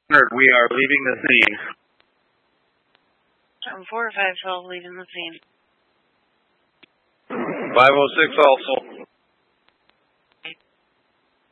We are leaving the scene. 4 or 5 Hill leaving the scene. 506 also.